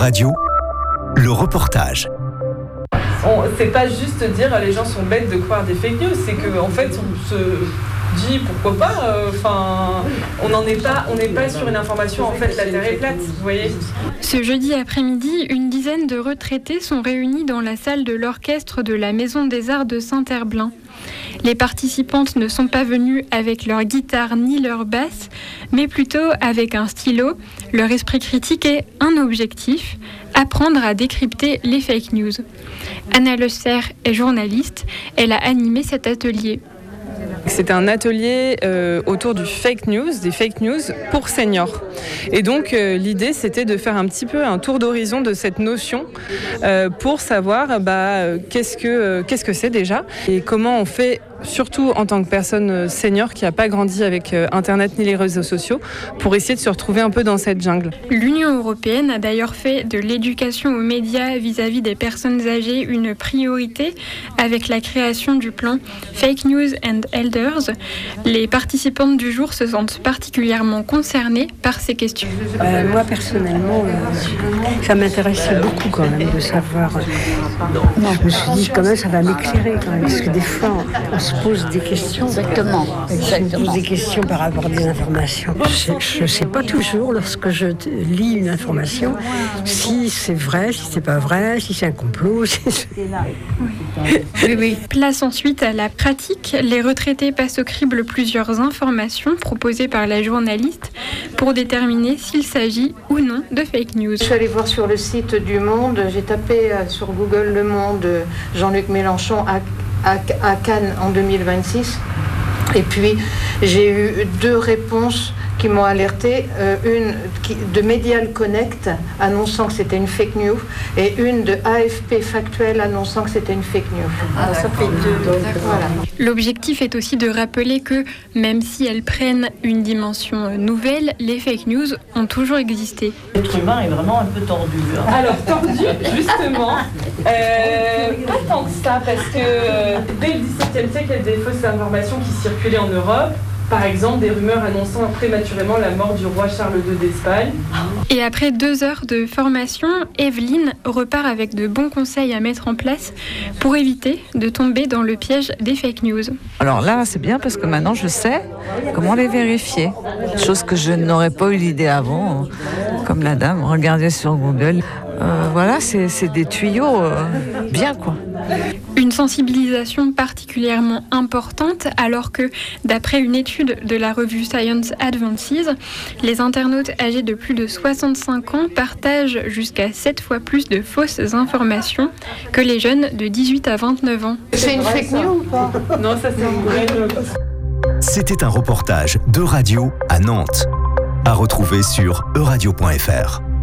Radio, le reportage. C'est pas juste dire les gens sont bêtes de croire des fake news, c'est qu'en fait on se dit pourquoi pas, on n'est pas sur une information, en fait la Terre est plate, vous voyez. Ce jeudi après-midi, une dizaine de retraités sont réunis dans la salle de l'orchestre de la Maison des Arts de Saint-Herblain. Les participantes ne sont pas venues avec leur guitare ni leur basse, mais plutôt avec un stylo, leur esprit critique et un objectif, apprendre à décrypter les fake news. Anna Le Serre est journaliste, elle a animé cet atelier. C'est un atelier autour du fake news, des fake news pour seniors. Et donc l'idée c'était de faire un petit peu un tour d'horizon de cette notion pour savoir qu'est-ce que c'est déjà et comment on fait, surtout en tant que personne senior qui n'a pas grandi avec Internet ni les réseaux sociaux, pour essayer de se retrouver un peu dans cette jungle. L'Union européenne a d'ailleurs fait de l'éducation aux médias vis-à-vis des personnes âgées une priorité avec la création du plan Fake News and Elders. Les participantes du jour se sentent particulièrement concernées par ces questions. Moi personnellement, ça m'intéressait beaucoup quand même de savoir. Je me suis dit quand même ça va m'éclairer quand même, parce que des fois on se pose des questions. Exactement. On pose des questions par rapport à des informations. Je ne sais pas toujours, lorsque je lis une information, si c'est vrai, si c'est pas vrai, si c'est un complot. Oui. Place ensuite à la pratique. Les retraités passent au crible plusieurs informations proposées par la journaliste pour déterminer s'il s'agit ou non de fake news. Je suis allée voir sur le site du Monde, j'ai tapé sur Google Le Monde Jean-Luc Mélenchon à Cannes en 2026. Et puis j'ai eu 2 réponses qui m'ont alerté, une de Medial Connect annonçant que c'était une fake news et une de AFP Factuel annonçant que c'était une fake news. Ça fait 2. Voilà. L'objectif est aussi de rappeler que même si elles prennent une dimension nouvelle, les fake news ont toujours existé. L'être humain est vraiment un peu tordu. Alors tordu, justement, pas tant que ça, parce que dès le XVIIe siècle, il y a des fausses informations qui circulaient en Europe. Par exemple, des rumeurs annonçant prématurément la mort du roi Charles II d'Espagne. Et après 2 heures de formation, Evelyne repart avec de bons conseils à mettre en place pour éviter de tomber dans le piège des fake news. Alors là, c'est bien parce que maintenant je sais comment les vérifier. Chose que je n'aurais pas eu l'idée avant, comme la dame, regarder sur Google. Voilà, c'est des tuyaux bien quoi. Une sensibilisation particulièrement importante alors que, d'après une étude de la revue Science Advances, les internautes âgés de plus de 65 ans partagent jusqu'à 7 fois plus de fausses informations que les jeunes de 18 à 29 ans. C'est une fake news ou pas ? Non, ça c'est une vraie news. C'était un reportage de Radio à Nantes. À retrouver sur euradio.fr.